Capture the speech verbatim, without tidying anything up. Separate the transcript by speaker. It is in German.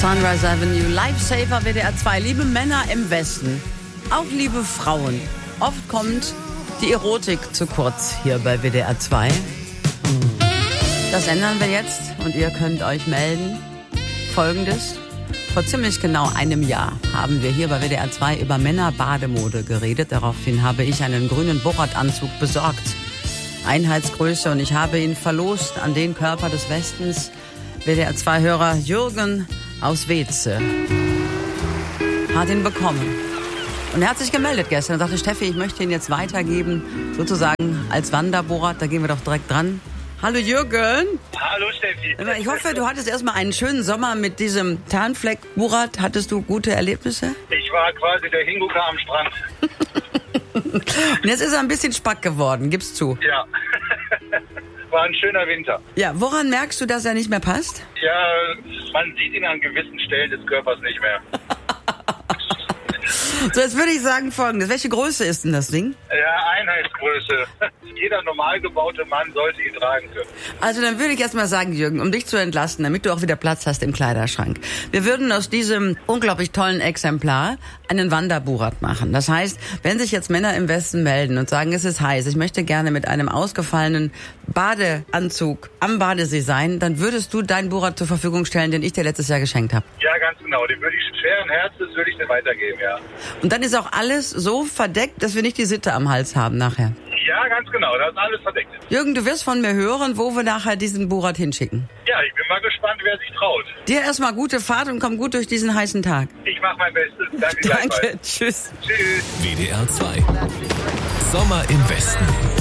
Speaker 1: Sunrise Avenue, Lifesaver, W D R zwei. Liebe Männer im Westen, auch liebe Frauen. Oft kommt die Erotik zu kurz hier bei W D R zwei. Das ändern wir jetzt und ihr könnt euch melden. Folgendes: Vor ziemlich genau einem Jahr haben wir hier bei W D R zwei über Männerbademode geredet. Daraufhin habe ich einen grünen Borat-Anzug besorgt. Einheitsgröße, und ich habe ihn verlost an den Körper des Westens. W D R zwei-Hörer Jürgen aus Weeze hat ihn bekommen. Und er hat sich gemeldet gestern und sagte: Steffi, ich möchte ihn jetzt weitergeben, sozusagen als Wanderborat. Da gehen wir doch direkt dran. Hallo Jürgen.
Speaker 2: Hallo Steffi.
Speaker 1: Ich hoffe, du hattest erstmal einen schönen Sommer mit diesem Tarnfleck-Borat. Hattest du gute Erlebnisse?
Speaker 2: Ich war quasi der Hingucker am Strand.
Speaker 1: Und jetzt ist er ein bisschen spack geworden, gib's zu.
Speaker 2: Ja. War ein schöner Winter.
Speaker 1: Ja, woran merkst du, dass er nicht mehr passt?
Speaker 2: Ja, man sieht ihn an gewissen Stellen des Körpers nicht mehr.
Speaker 1: So, jetzt würde ich sagen Folgendes. Welche Größe ist denn das Ding?
Speaker 2: Ja, Einheitsgröße. Jeder normal gebaute Mann sollte ihn tragen können.
Speaker 1: Also dann würde ich erst mal sagen, Jürgen, um dich zu entlasten, damit du auch wieder Platz hast im Kleiderschrank. Wir würden aus diesem unglaublich tollen Exemplar einen Wanderborat machen. Das heißt, wenn sich jetzt Männer im Westen melden und sagen, es ist heiß, ich möchte gerne mit einem ausgefallenen Badeanzug am Badesee sein, dann würdest du deinen Borat zur Verfügung stellen, den ich dir letztes Jahr geschenkt habe.
Speaker 2: Ja, ganz genau. Den würde ich schweren Herzens würde ich dir weitergeben, ja.
Speaker 1: Und dann ist auch alles so verdeckt, dass wir nicht die Sitte am Hals haben nachher.
Speaker 2: Ja, ganz genau. Das ist alles verdeckt.
Speaker 1: Jürgen, du wirst von mir hören, wo wir nachher diesen Borat hinschicken.
Speaker 2: Ja, ich bin mal gespannt, wer sich traut.
Speaker 1: Dir erstmal gute Fahrt und komm gut durch diesen heißen Tag.
Speaker 2: Ich mache mein Bestes. Danke.
Speaker 1: Danke. Tschüss.
Speaker 2: Tschüss.
Speaker 3: W D R zwei. Sommer im Westen.